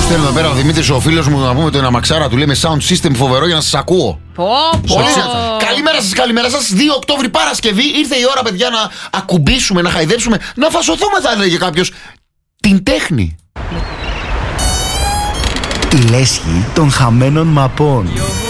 Στέλνω εδώ πέρα ο Δημήτρης, ο φίλος μου, να πούμε το ένα μαξάρα του, λέει με sound system φοβερό για να σας ακούω. Καλημέρα σας, καλημέρα σας. 2 Οκτώβρη Παρασκευή. Ήρθε η ώρα, παιδιά, να ακουμπήσουμε, να χαϊδέψουμε, να φασωθούμε, θα έλεγε κάποιος, την τέχνη. Η λέσχη των χαμένων μαπών.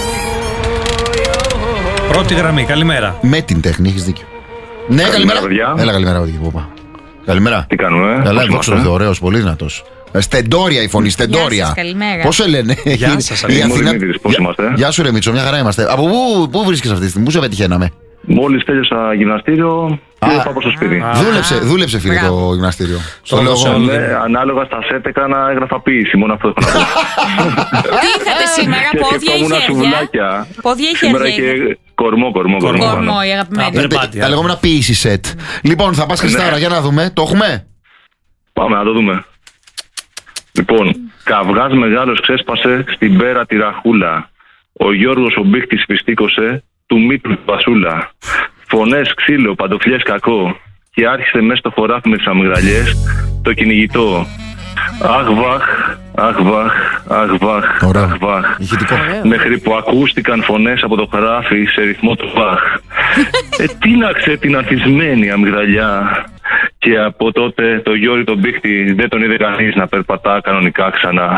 Πρώτη γραμμή, καλημέρα. Με την τέχνη, έχεις δίκιο. Ναι, καλημέρα. Έλα, καλημέρα, παιδιά. Καλημέρα. Τι κάνουμε, καλά, δόξα τω Θεώ, ωραίος, πολύ δυνατός. Στεντόρια η φωνή, στεντόρια. Καλημέρα. Πώς σε λένε? Γεια σας, πώς είμαστε? Γεια σου, ρε Μίτσο, μια χαρά είμαστε. Από πού βρίσκεσαι αυτή τη στιγμή, πού σε πετυχαίναμε? Μόλις τέλειωσα γυμναστήριο και πάω στο σπίτι. Δούλεψε, φίλε, το γυμναστήριο. Στο λόγο, ανάλογα στα σετ έκανα εγγραφαποίηση, μόνο αυτό έχω να πω. Τι είχατε σήμερα, πόδια ή χέρια? Πόδια ή χέρια? Σήμερα και κορμό, η αγαπημένη. Τα λεγόμενα ποίηση σετ. Λοιπόν, θα πας Χριστάρα, για να δούμε, το έχουμε? Πάμε να το δούμε. Λοιπόν, καυγάς μεγάλος ξέσπασε στην πέρα τη ραχούλα. Ο Γιώργος ο μπίχτης φυστήκωσε, του Μήτρου Βασούλα. Φωνές, ξύλο, παντοφλιές κακό. Και άρχισε μέσα στο χωράφι με τις αμυγδαλιές το κυνηγητό. Αχ βαχ, αχ βαχ, αχ βαχ, αχ βαχ. Μέχρι που ακούστηκαν φωνές από το χωράφι σε ρυθμό του βαχ. Τίναξε την ανθισμένη αμυγδαλιά. Και από τότε το Γιώργη τον μπίχτη δεν τον είδε κανείς να περπατά κανονικά ξανά.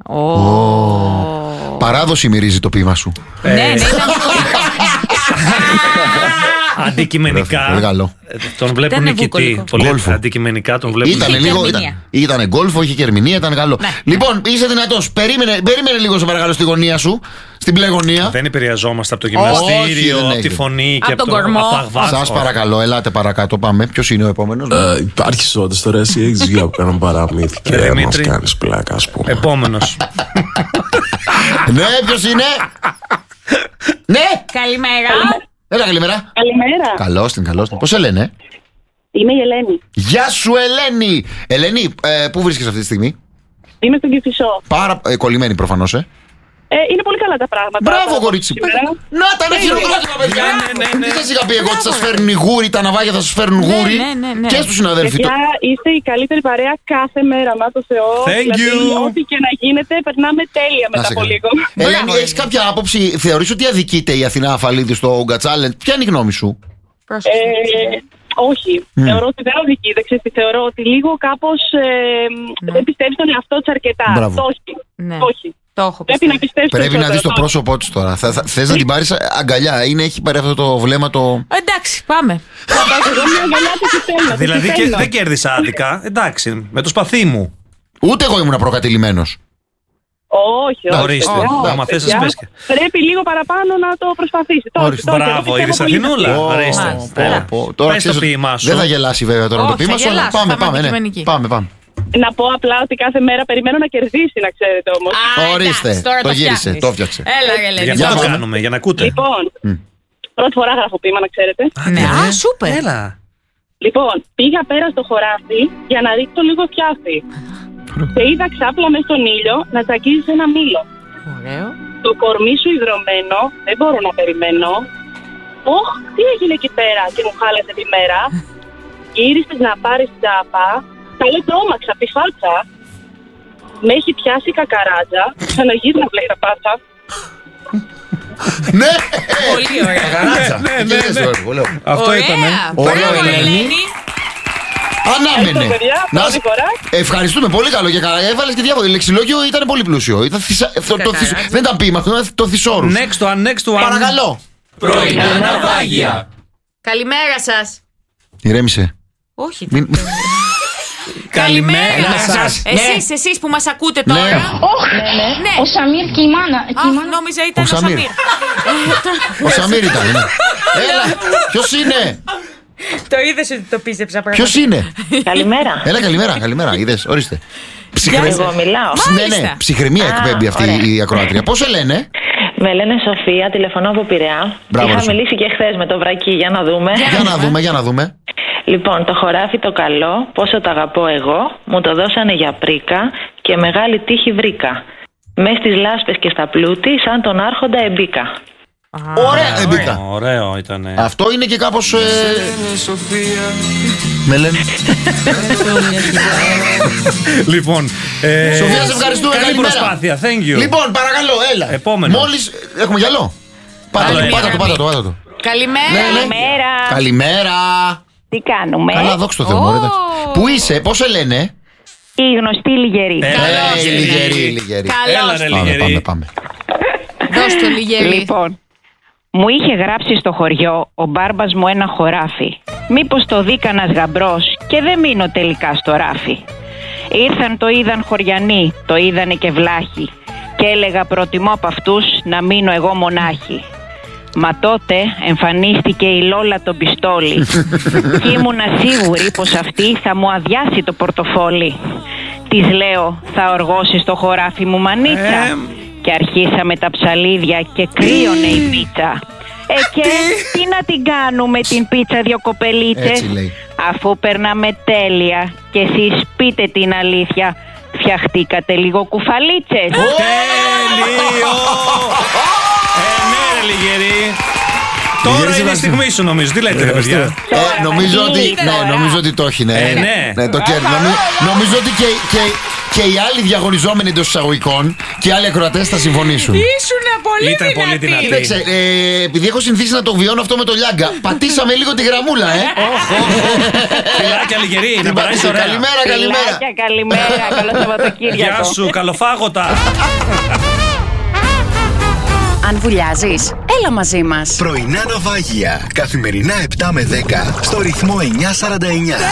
Παράδοση μυρίζει το ποίημα σου. Ναι, Αντικειμενικά τον βλέπουν νικητή. Αντικειμενικά τον βλέπουν νικητή. Ήτανε γκολφο, είχε και ερμηνεία, ήταν καλό. Λοιπόν, είσαι δυνατός. Περίμενε λίγο, σε παρακαλώ, στη γωνία σου. Στην μπλε γωνία. Δεν επηρεαζόμαστε από το γυμναστήριο, από τη φωνή και από τον κορμό. Σας παρακαλώ, ελάτε παρακάτω, πάμε. Ποιος είναι ο επόμενος? Υπάρχει όντως τώρα, εσύ έχεις βγει από έναν παραμύθι και μας κάνεις πλάκα, ας πούμε. Επόμενος. Ναι, ποιος είναι? Ναι. Καλημέρα. Έλα, καλημέρα. Καλημέρα. Καλώς την. Πώς σε λένε? Είμαι η Ελένη. Γεια σου, Ελένη. Ελένη, πού βρίσκεσαι αυτή τη στιγμή? Είμαι στον Κηφισό. Κολλημένη προφανώς, Είναι πολύ καλά τα πράγματα. Μπράβο, κορίτσι. Να τα είναι χειροκρότημα, παιδιά. Τι σας είχα πει εγώ ότι σας φέρνουν γούρι, τα ναυάγια θα σας φέρνουν γούρι. Και στους συναδέλφοι. Παιδιά, είστε η καλύτερη παρέα κάθε μέρα, μα το Θεό. Thank you. Ό,τι και να γίνεται, περνάμε τέλεια μετά από λίγο. Ελένη, έχεις κάποια άποψη? Θεωρείς ότι αδικείται η Αθηνά Αφαλίδη στο Got Challenge? Ποια είναι η γνώμη σου? Όχι. Θεωρώ ότι δεν αδικείται. Θεωρώ ότι λίγο κάπως δεν πιστεύει στον εαυτό της αρκετά. Όχι. Πρέπει να δεις το πρόσωπό της τώρα. Θες να την πάρεις αγκαλιά? Έχει πάρει αυτό το βλέμμα το... Εντάξει, πάμε. Δηλαδή δεν κέρδισα άδικα. Εντάξει, με το σπαθί μου. Ούτε εγώ ήμουν προκατηλημένος. Όχι. Ορίστε, άμα θες να σπέσκε. Πρέπει λίγο παραπάνω να το προσπαθήσεις. Μπράβο, είδες Αθηνούλα. Ορίστε. Πες το ποίημά σου. Δεν θα γελάσει βέβαια τώρα το ποίημα σου, αλλά πάμε. Να πω απλά ότι κάθε μέρα περιμένω να κερδίσει, να ξέρετε όμως. Ορίστε, το γύρισε, το φτιάξε. Έλα, για αυτό το κάνουμε, για να ακούτε. Λοιπόν, πρώτη φορά γράφω ποίημα, να ξέρετε. Ναι, σούπερ. Έλα. Λοιπόν, πήγα πέρα στο χωράφι για να ρίξω λίγο πιάφι. Και είδα ξάπλα μες στον ήλιο να τσακίζεις ένα μήλο. Ωραίο. Το κορμί σου υγρωμένο, δεν μπορώ να περιμένω. Ωχ, τι έγινε εκεί πέρα και μου χάλασε τη μέρα. Γύρισες να πάρεις τσάπα. Καλέ τρόμαξα από τη φάλτσα. Με έχει πιάσει κακαράτζα. Ξαναγύρνα βλέχα πάσα. Ναι! Πολύ ωραία. Κακαράτζα. Ναι. Αυτό ήταν. Ωραίο, Ελένη. Ανάμενε. Ευχαριστούμε πολύ, καλό και καλά. Έβαλες και διάφορα. Το λεξιλόγιο ήταν πολύ πλούσιο. Δεν ήταν ποίημα, αυτό ήταν το θησόρους. Next one. Παρακαλώ. Πρωινά ναυάγια. Καλημέρα σας. Ηρέμησε. Όχι. Καλημέρα σας. Εσείς που μας ακούτε τώρα. Ναι. Ο Σαμίρ και η μάνα. Νόμιζα ήταν ο Σαμίρ. Ο Σαμίρ ήταν. Έλα, ποιος είναι? Το είδες ότι το πίστεψα πραγματικά. Ποιος είναι? Καλημέρα. Έλα, καλημέρα. Είδες, ορίστε. Εγώ μιλάω. Ναι, ψυχραιμία εκπέμπει αυτή η ακροάτρια. Πώς σε λένε? Με λένε Σοφία, τηλεφωνώ από Πειραιά. Είχα μιλήσει και χθες με το βρακί, για να δούμε. Για να δούμε. Λοιπόν, το χωράφι το καλό, πόσο το αγαπώ εγώ, μου το δώσανε για πρίκα και μεγάλη τύχη βρήκα. Μες στις λάσπες και στα πλούτη, σαν τον άρχοντα εμπίκα. Ωραία, εμπίκα. Ωραίο ήτανε. Αυτό είναι και κάπως... Με λένε... Λοιπόν, Σοφία, σε ευχαριστούμε. Καλή προσπάθεια, thank you. Λοιπόν, παρακαλώ, έλα. Επόμενο. Μόλις. Έχουμε γυαλό. Πάτα το. Καλημέρα. Καλημέρα. Τι κάνουμε? Καλά, δόξα τω Θεώ. Πού είσαι, πώς σε λένε? Η γνωστή Λιγερή. Λιγερή. Καλώς. Πάμε. Δώσ' το Λιγερή. Λοιπόν, μου είχε γράψει στο χωριό ο μπάρμπας μου ένα χωράφι. Μήπως το δει κανένας γαμπρός και δεν μείνω τελικά στο ράφι. Ήρθαν, το είδαν χωριανοί, το είδανε και βλάχοι. Και έλεγα προτιμώ από αυτούς να μείνω εγώ μονάχη. Μα τότε εμφανίστηκε η Λόλα τον πιστόλι. Κι ήμουνα σίγουρη πως αυτή θα μου αδειάσει το πορτοφόλι. Της λέω, θα οργώσεις το χωράφι μου μανίτσα? Και αρχίσαμε τα ψαλίδια και κρύωνε η πίτσα. Και τι να την κάνουμε την πίτσα δυο κοπελίτσες? Αφού περνάμε τέλεια και εσείς πείτε την αλήθεια, φτιαχτήκατε λίγο κουφαλίτσες? Τέλειο! Ναι, Λιγερή. Τώρα είναι η στιγμή σου, νομίζω. Τι λέτε, παιδιά? Νομίζω ότι το έχει, ναι. Το κέρδη. Νομίζω ότι και οι άλλοι διαγωνιζόμενοι εντός εισαγωγικών και οι άλλοι ακροατές θα συμφωνήσουν. Ήσουν πολύ δυνατή. Κοίταξε, επειδή έχω συνηθίσει να το βιώνω αυτό με το Λιάγκα, πατήσαμε λίγο τη γραμμούλα, Φιλάκια, Λιγερή, να περάσεις ωραία. Καλημέρα, καλό Σαββατοκύριακο. Γεια σου, καλοφάγωτα. Αν βουλιάζεις, έλα μαζί μας. Πρωινά ναυάγια. Καθημερινά 7 με 10 στο ρυθμό 949.